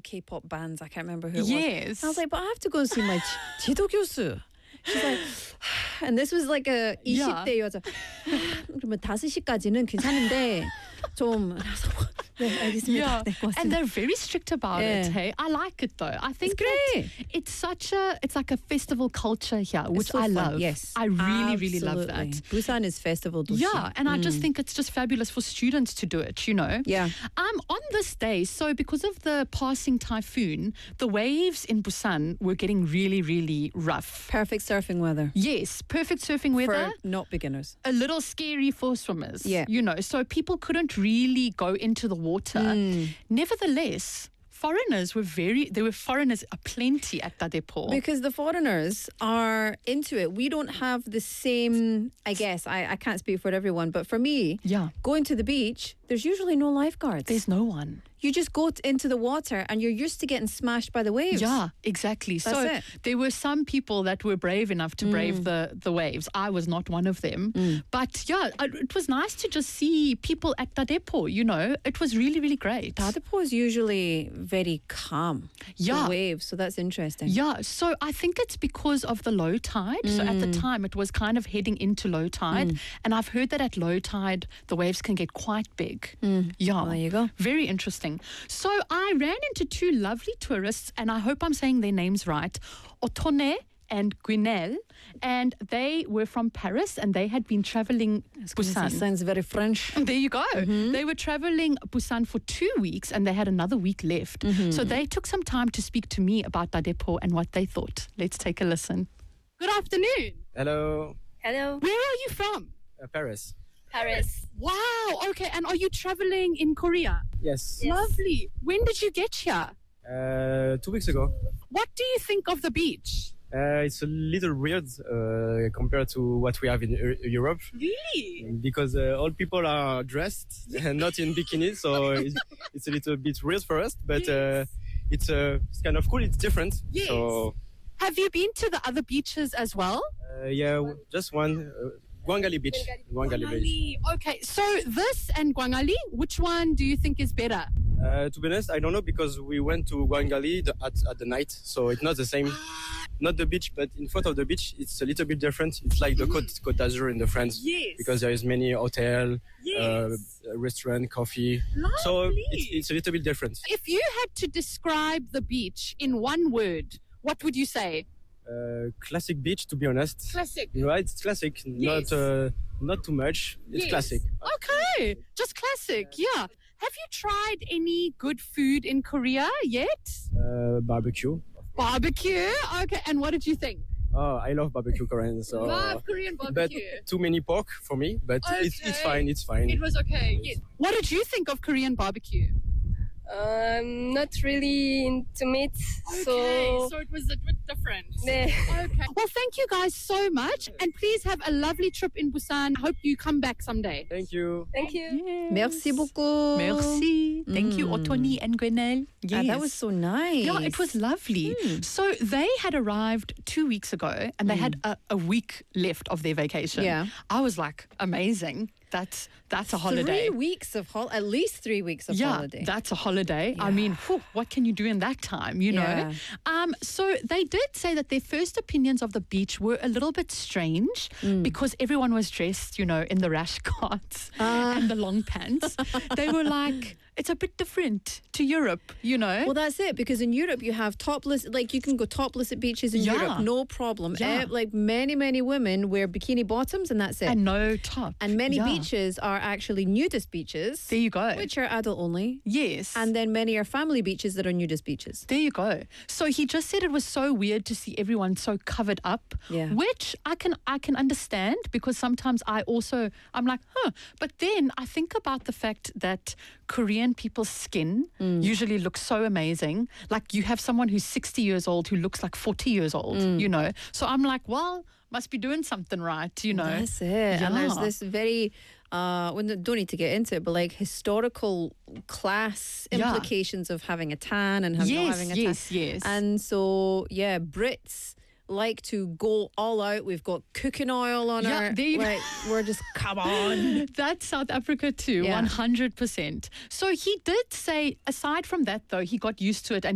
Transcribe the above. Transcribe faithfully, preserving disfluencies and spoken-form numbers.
K-pop bands. I can't remember who it Yes. was. I was like, but I have to go and see my 지- 지도 교수. She's like, and this was like a Yeah. 이십 대 여자. 그러면 다섯 시까지는 괜찮은데 좀. 네, 알겠습니다. Yeah, 네, 고맙습니다. and they're very strict about Yeah. it. Hey, I like it though. I think It's great. that it's such a, it's like a festival culture here, which so I fun, love. yes. I really, really love Absolutely. that. Busan is festival doshi. Yeah, and I just think it's just fabulous for students to do it, you know. Yeah. Um, on this day, so because of the passing typhoon, the waves in Busan were getting really, really rough. Perfect surfing weather. Yes, perfect surfing weather. For not beginners. A little scary for swimmers. Yeah. You know, so people couldn't really go into the water. Mm. Nevertheless, foreigners were very, there were foreigners aplenty at Tadepo. Because the foreigners are into it. We don't have the same, I guess, I, I can't speak for everyone, but for me, Yeah. going to the beach, there's usually no lifeguards. There's no one. You just go t- into the water and you're used to getting smashed by the waves. Yeah, exactly. That's so it. there were some people that were brave enough to brave the, the waves. I was not one of them. But yeah, I- it was nice to just see people at Tadepo, you know. It was really, really great. Tadepo is usually very calm. Yeah. The waves, so that's interesting. Yeah, so I think it's because of the low tide. So at the time, it was kind of heading into low tide. And I've heard that at low tide, the waves can get quite big. Yeah. Well, there you go. Very interesting. So I ran into two lovely tourists, and I hope I'm saying their names right, Otone and Gwynel, and they were from Paris, and they had been traveling Busan. Sounds very French. There you go. They were traveling Busan for two weeks and they had another week left. So they took some time to speak to me about Tadepo and what they thought. Let's take a listen. Good afternoon. Hello, Hello, Where are you from? uh, Paris. Paris. Wow. Okay. And are you traveling in Korea? Yes, Yes. Lovely. When did you get here? uh, two weeks ago. What do you think of the beach? Uh, it's a little weird uh, compared to what we have in Eu- Europe Really? because uh, all people are dressed and not in bikinis, so it's, it's a little bit weird for us. But uh, it's uh, it's kind of cool. It's different. Yes. So Have you been to the other beaches as well? uh, yeah, w- just one. Uh, Gwangali Beach. Gwangali Beach. Okay. So this and Gwangali, which one do you think is better? Uh, to be honest, I don't know because we went to Gwangali the, at, at the night, so it's not the same. Not the beach, but in front of the beach, it's a little bit different. It's like the Côte, Côte d'Azur in the France, Yes. because there is many hotel, Yes. uh, restaurant, coffee. So Lovely. it's, it's a little bit different. If you had to describe the beach in one word, what would you say? Uh, classic beach, to be honest. Classic. Right, it's classic. Yes. Not uh, not too much. It's Yes. classic. Okay, just classic, yeah. Have you tried any good food in Korea yet? Uh, barbecue. Barbecue? Okay, and what did you think? Oh, I love barbecue Korean. So, Love Korean but barbecue. too many pork for me. But it's it's Okay. fine. It's fine. It was okay. Yes. What did you think of Korean barbecue? Um, not really into meat, Okay, so. so it was a bit different. 네. Okay. Well, thank you guys so much, and please have a lovely trip in Busan. I hope you come back someday. Thank you. Thank you. Merci beaucoup. Merci. Thank you, Otoni and Gwenel. Ah, that was so nice. Yeah, it was lovely. So they had arrived two weeks ago and they had a, a week left of their vacation. Yeah. I was like, amazing. That's that's a holiday. Three weeks of hol- at least three weeks of yeah, holiday. that's a holiday. I mean, whew, what can you do in that time, you know? Yeah. Um, so they did say that their first opinions of the beach were a little bit strange Mm. because everyone was dressed, you know, in the rash guards Ah. and the long pants. They were like, it's a bit different to Europe, you know? Well, that's it, because in Europe you have topless, like you can go topless at beaches in Yeah. Europe, no problem. Yeah. Eh, like many, many women wear bikini bottoms and that's it. and no top. And many Yeah. beaches are actually nudist beaches, There you go. which are adult only. Yes. And then many are family beaches that are nudist beaches. There you go. So he just said it was so weird to see everyone so covered up, Yeah. which I can I can understand because sometimes I also I'm like, huh. But then I think about the fact that Korean people's skin Mm. usually looks so amazing. Like you have someone who's sixty years old who looks like forty years old, Mm. you know. So I'm like, well, must be doing something right, you know. That's it. And there's Yeah. this very, uh, well, don't need to get into it, but like historical class Yeah. implications of having a tan and have, not Yes, having a yes, tan. yes. And so, yeah, Brits like to go all out. We've got cooking oil on Yeah, our, there you go. like, we're just, come on. That's South Africa too, Yeah. one hundred percent. So he did say, aside from that though, he got used to it and